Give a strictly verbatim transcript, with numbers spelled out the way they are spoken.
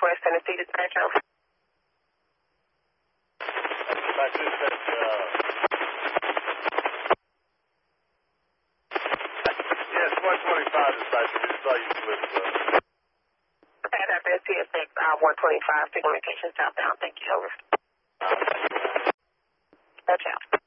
Northwest Tennessee dispatch over. I just said, uh, yes, one twenty-five dispatcher. We just saw you with, uh, Okay, that's S T S X, uh, one twenty-five, communication southbound. Thank you, over. uh, Dispatch out.